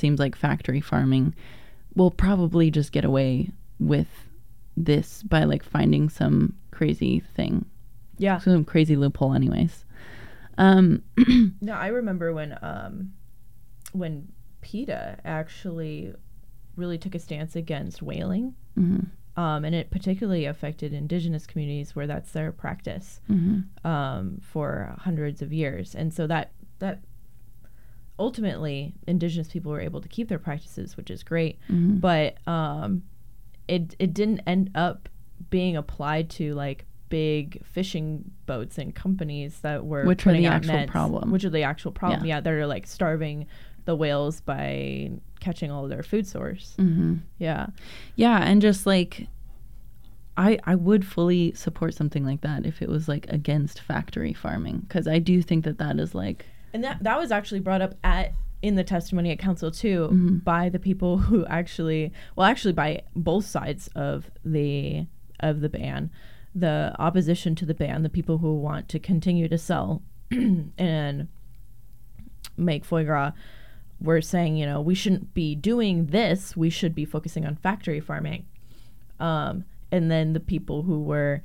seems like factory farming will probably just get away with this by like finding some crazy thing. Yeah. Some crazy loophole anyways. No, I remember when PETA actually really took a stance against whaling. Mm-hmm. And it particularly affected indigenous communities where that's their practice for hundreds of years. And so that ultimately indigenous people were able to keep their practices, which is great. Mm-hmm. But it didn't end up being applied to like big fishing boats and companies that were which are putting the out actual nets, problem. which are the actual problem. Yeah. Yeah, they're like starving the whales by catching all of their food source. Mm-hmm. Yeah. Yeah, and just like I would fully support something like that if it was like against factory farming, because I do think that is like, and that was actually brought up in the testimony at council too, by the people who actually by both sides of the ban, the opposition to the ban, the people who want to continue to sell and make foie gras, were saying, you know, we shouldn't be doing this. We should be focusing on factory farming. And then the people who were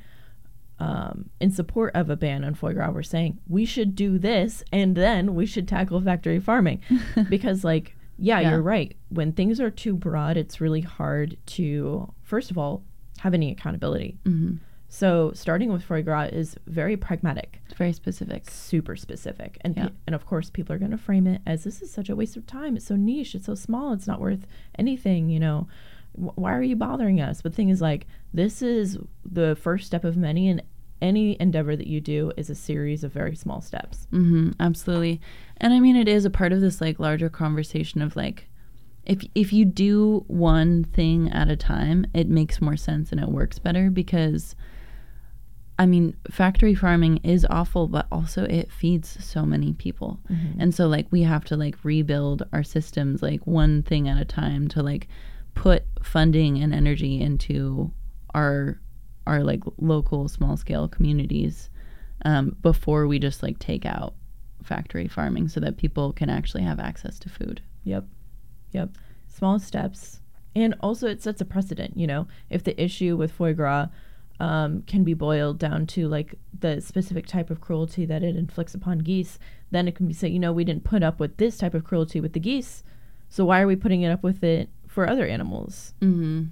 in support of a ban on foie gras were saying, we should do this and then we should tackle factory farming. Because, like, yeah, you're right. When things are too broad, it's really hard to, first of all, have any accountability. Mm-hmm. So starting with foie gras is very pragmatic. It's very specific. Super specific. And and of course, people are going to frame it as, this is such a waste of time. It's so niche. It's so small. It's not worth anything, you know. Why are you bothering us? But the thing is, like, this is the first step of many, and any endeavor that you do is a series of very small steps. Mm-hmm, absolutely. And I mean, it is a part of this like larger conversation of like, if you do one thing at a time, it makes more sense and it works better, because I mean, factory farming is awful, but also it feeds so many people. Mm-hmm. And so like we have to like rebuild our systems like one thing at a time to like put funding and energy into our like local small scale communities before we just like take out factory farming so that people can actually have access to food. Yep. Small steps. And also it sets a precedent, you know, if the issue with foie gras can be boiled down to like the specific type of cruelty that it inflicts upon geese, then it can be said, you know, we didn't put up with this type of cruelty with the geese, so why are we putting it up with it for other animals? Mm-hmm.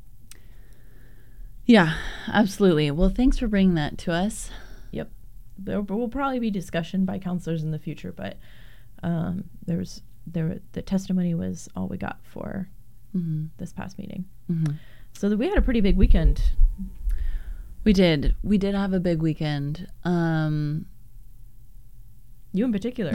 Yeah, absolutely. Well, thanks for bringing that to us. Yep. There will probably be discussion by counselors in the future, but the testimony was all we got for this past meeting. Mm-hmm. So we had a pretty big weekend. We did have a big weekend. You in particular.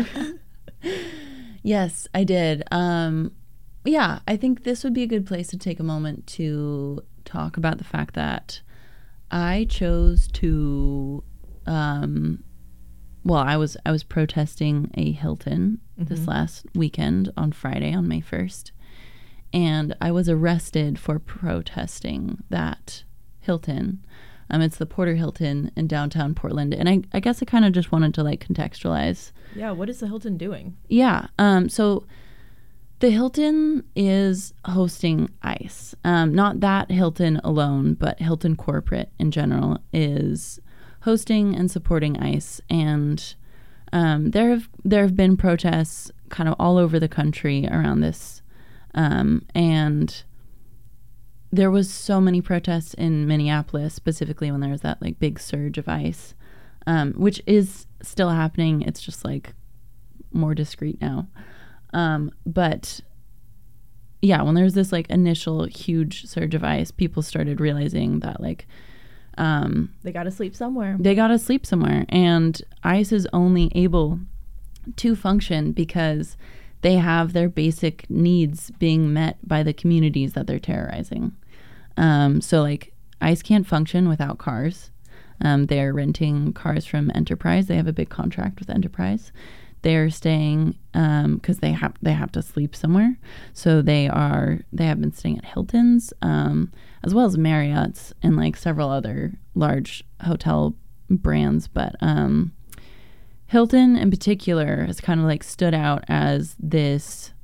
Yes, I did. Yeah, I think this would be a good place to take a moment to talk about the fact that I chose to, I was protesting a Hilton this last weekend on Friday, on May 1st, and I was arrested for protesting that Hilton. It's the Porter Hilton in downtown Portland, and I guess I kind of just wanted to like contextualize. Yeah, what is the Hilton doing? Yeah, so the Hilton is hosting ICE. Not that Hilton alone, but Hilton Corporate in general is hosting and supporting ICE. And there have been protests kind of all over the country around this. And there was so many protests in Minneapolis, specifically when there was that like big surge of ICE, which is still happening. It's just like more discreet now. But yeah, when there was this like initial huge surge of ICE, people started realizing that like, they got to sleep somewhere. And ICE is only able to function because they have their basic needs being met by the communities that they're terrorizing. So like ICE can't function without cars. They're renting cars from Enterprise. They have a big contract with Enterprise. They're staying because they have to sleep somewhere. So they have been staying at Hilton's, as well as Marriott's and like several other large hotel brands. But Hilton in particular has kind of like stood out as this